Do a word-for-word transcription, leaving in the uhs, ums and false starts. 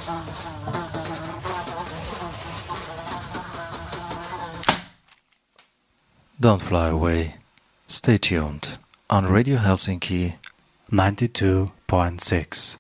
Don't fly away. Stay tuned on Radio Helsinki ninety-two point six.